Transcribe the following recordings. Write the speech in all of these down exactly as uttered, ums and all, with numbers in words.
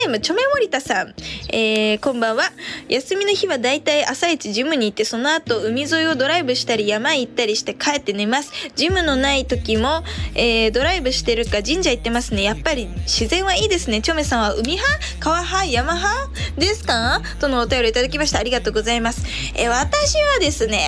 チョメモリタさん、えー、こんばんは。休みの日はだいたい朝一ジムに行って、その後海沿いをドライブしたり山行ったりして帰って寝ます。ジムのない時も、えー、ドライブしてるか神社行ってますね。やっぱり自然はいいですね。チョメさんは海派、川派、山派ですかとのお便りいただきました。ありがとうございます。えー、私はですね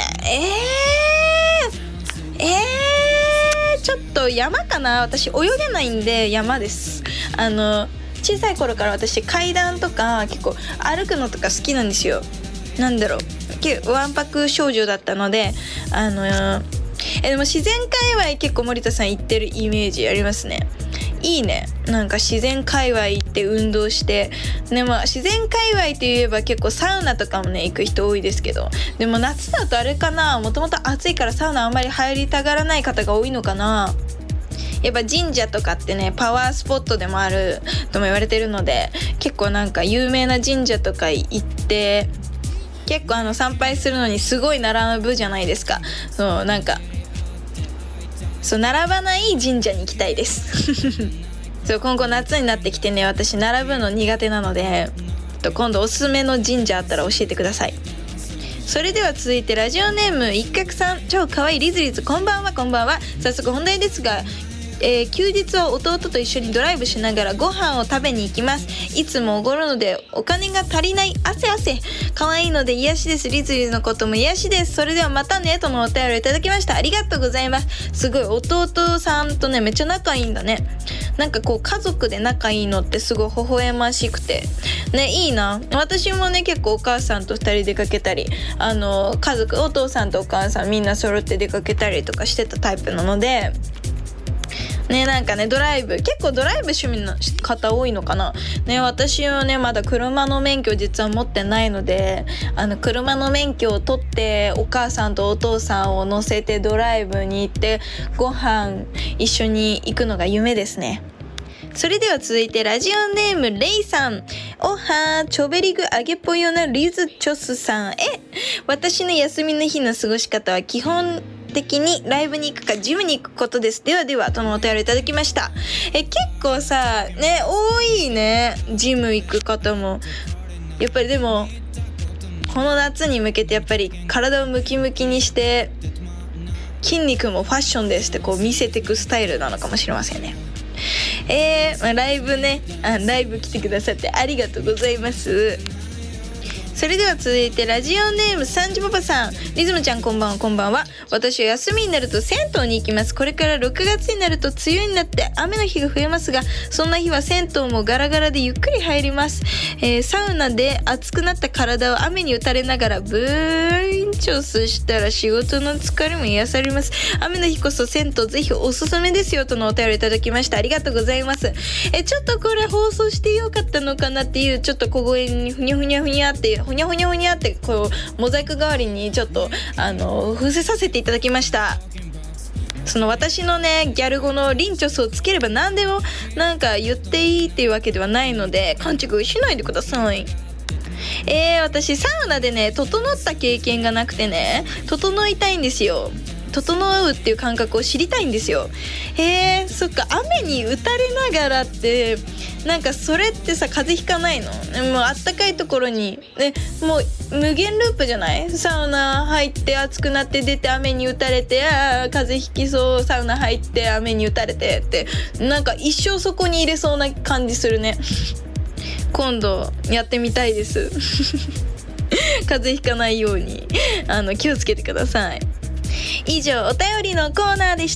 えー、えー、ちょっと山かな。私泳げないんで山です。あの小さい頃から私階段とか結構歩くのとか好きなんですよ。なんだろう、わんぱく少女だったので、あのー、えでも自然界隈結構森田さん行ってるイメージありますね。いいね。なんか自然界隈行って運動してでも自然界隈といえば結構サウナとかもね行く人多いですけど、でも夏だとあれかな、もともと暑いからサウナあんまり入りたがらない方が多いのかな。やっぱ神社とかってねパワースポットでもあるとも言われてるので、結構なんか有名な神社とか行って結構あの参拝するのにすごい並ぶじゃないですか。そうなんかそう並ばない神社に行きたいですそう今後夏になってきてね、私並ぶの苦手なので今度おすすめの神社あったら教えてください。それでは続いてラジオネーム一角さん、超かわいいリズリズ、こんばんは。こんばんは。早速本題ですが、えー、休日は弟と一緒にドライブしながらご飯を食べに行きます。いつもおごるのでお金が足りない、汗汗。可愛いので癒しです。リズリズのことも癒しです。それではまたねとのお便りをいただきました。ありがとうございます。すごい弟さんとねめっちゃ仲いいんだね。なんかこう家族で仲いいのってすごい微笑ましくてね、いいな。私もね結構お母さんとふたり出かけたり、あの家族お父さんとお母さんみんな揃って出かけたりとかしてたタイプなのでね、なんかねドライブ結構ドライブ趣味の方多いのかなね。私はねまだ車の免許実は持ってないので、あの車の免許を取ってお母さんとお父さんを乗せてドライブに行ってご飯一緒に行くのが夢ですね。それでは続いてラジオネームレイさん、おはーチョベリグあげぽよなリズチョスさん、え私の休みの日の過ごし方は基本的にライブに行くかジムに行くことです。ではではとのお便りいただきました。え結構さね多いね、ジム行く方も。やっぱりでもこの夏に向けてやっぱり体をムキムキにして筋肉もファッションですってこう見せていくスタイルなのかもしれませんね。えーまあ、ライブねあライブ来てくださってありがとうございます。それでは続いてラジオネームサンジパパさん、リズムちゃんこんばんは。こんばんは。私は休みになると銭湯に行きます。これからろくがつになると梅雨になって雨の日が増えますが、そんな日は銭湯もガラガラでゆっくり入ります。えー、サウナで熱くなった体を雨に打たれながらブーンチョスしたら仕事の疲れも癒されます。雨の日こそ銭湯ぜひおすすめですよとのお便りいただきました。ありがとうございます。えちょっとこれ放送してよかったのかなっていうちょっと小声にふにゃふにゃふにゃってふにゃふにゃふにゃってこうモザイク代わりにちょっとあの伏せさせていただきました。その私のねギャル語のリンチョスをつければ何でもなんか言っていいっていうわけではないので勘違いしないでください。えー、私サウナでね整った経験がなくてね整いたいんですよ。整うっていう感覚を知りたいんですよ。へえ、そっか、雨に打たれながらってなんかそれってさ風邪ひかないの？もうあったかいところに、ね、もう無限ループじゃない？サウナ入って暑くなって出て雨に打たれて、あー風邪ひきそう、サウナ入って雨に打たれてってなんか一生そこに入れそうな感じするね。今度やってみたいです風邪ひかないようにあの気をつけてください。以上お便りのコーナーでした。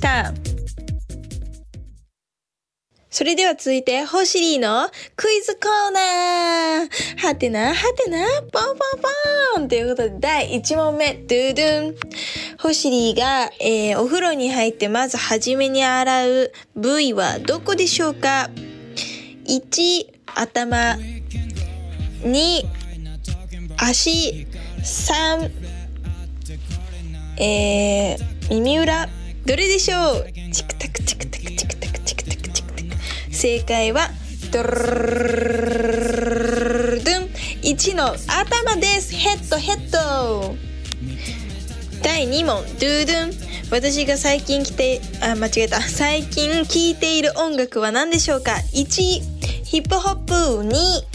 それでは続いてホシリーのクイズコーナー、はてなはてなポンポンポンということでだいいち問目、ドゥドゥン。ホシリーが、えー、お風呂に入ってまずはじめに洗う部位はどこでしょうか？いち頭、に足、さんえー、耳裏、どれでしょう？チクタクチクタクチクタクチクタクチクタク。正解はドルルドゥン、いちの頭です。ヘッドヘッド。だいに問、ドゥドゥン。私が最近来てあ間違えた最近聴いている音楽は何でしょうか？いちヒップホップに